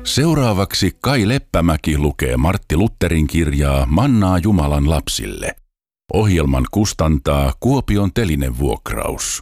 Seuraavaksi Kai Leppämäki lukee Martti Lutherin kirjaa Mannaa Jumalan lapsille. Ohjelman kustantaa Kuopion Telinevuokraus.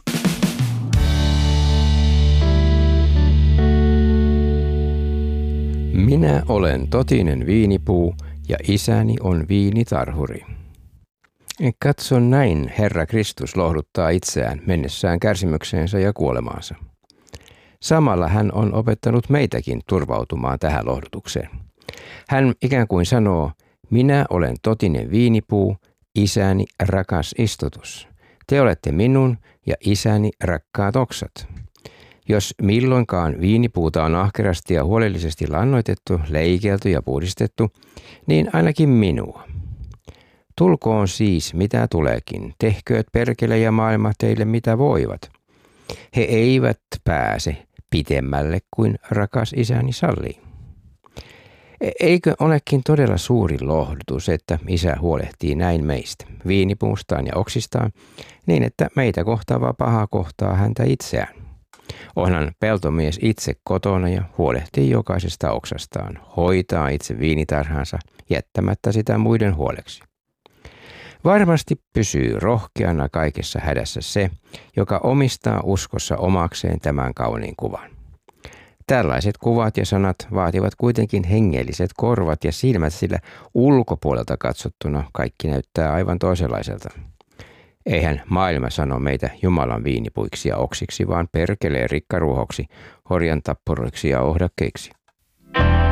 Minä olen totinen viinipuu ja isäni on viinitarhuri. Katso näin Herra Kristus lohduttaa itseään mennessään kärsimykseensä ja kuolemaansa. Samalla hän on opettanut meitäkin turvautumaan tähän lohdutukseen. Hän ikään kuin sanoo, minä olen totinen viinipuu, isäni rakas istutus. Te olette minun ja isäni rakkaat oksat. Jos milloinkaan viinipuuta on ahkerasti ja huolellisesti lannoitettu, leikelty ja puhdistettu, niin ainakin minua. Tulkoon siis mitä tuleekin, tehkööt perkele ja maailma teille mitä voivat. He eivät pääse pitemmälle kuin rakas isäni sallii. Eikö olekin todella suuri lohdutus, että isä huolehtii näin meistä, viinipuustaan ja oksistaan, niin että meitä kohtaava paha kohtaa häntä itseään. Onhan peltomies itse kotona ja huolehtii jokaisesta oksastaan, hoitaa itse viinitarhansa jättämättä sitä muiden huoleksi. Varmasti pysyy rohkeana kaikessa hädässä se, joka omistaa uskossa omakseen tämän kauniin kuvan. Tällaiset kuvat ja sanat vaativat kuitenkin hengelliset korvat ja silmät, sillä ulkopuolelta katsottuna kaikki näyttää aivan toisenlaiselta. Eihän maailma sano meitä Jumalan viinipuiksi ja oksiksi, vaan perkeleen rikkaruohoksi, horjan tappuroiksi ja ohdakkeiksi.